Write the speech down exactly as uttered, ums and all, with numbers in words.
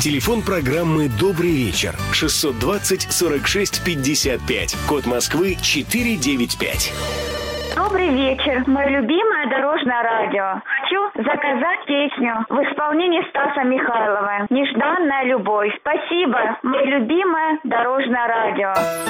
Телефон программы «Добрый вечер» шестьсот двадцать сорок шесть пятьдесят пять. Код Москвы четыреста девяносто пять. Добрый вечер, мое любимое дорожное радио. Хочу заказать песню в исполнении Стаса Михайлова «Нежданная любовь». Спасибо, мое любимое дорожное радио.